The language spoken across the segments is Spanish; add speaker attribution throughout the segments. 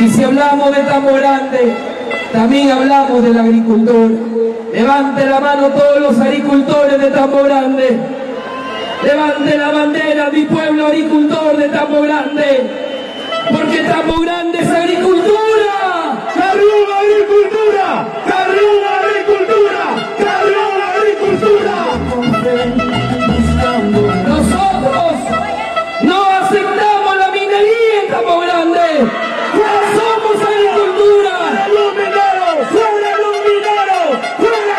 Speaker 1: Y si hablamos de Tambo Grande, también hablamos del agricultor. Levante la mano todos los agricultores de Tambo Grande. Levante la bandera, mi pueblo agricultor de Tambo Grande. Porque Tambo Grande es agricultura.
Speaker 2: ¡Carrión agricultura! ¡Carrión agricultura! ¡Carrión agricultura!
Speaker 1: Nosotros no aceptamos la minería en Tambo Grande. Somos agricultura.
Speaker 2: ¡Fuera los mineros! ¡Fuera los mineros! ¡Fuera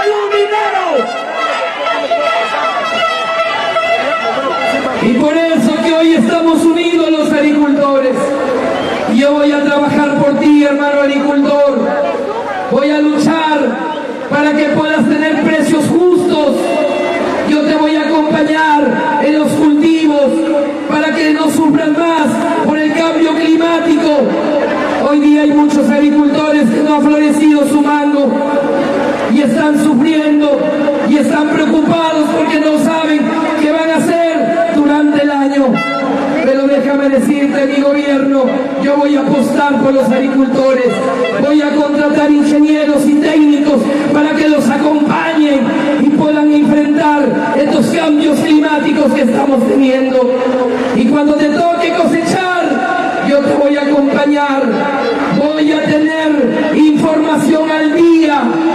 Speaker 2: los mineros!
Speaker 1: Y por eso que hoy estamos unidos los agricultores. Yo voy a trabajar por ti, hermano agricultor. Voy a luchar para que puedas tener precios justos. Yo te voy a acompañar en los cultivos para que no sufran más por el cambio climático. Hoy día hay muchos agricultores que no han florecido su mango y están sufriendo y están preocupados porque no saben qué van a hacer durante el año. Pero déjame decirte, mi gobierno, yo voy a apostar por los agricultores, voy a contratar ingenieros y técnicos para que los acompañen y puedan enfrentar estos cambios climáticos que estamos teniendo. Y cuando te toque cosechar, yo te voy a acompañar, voy a tener información al día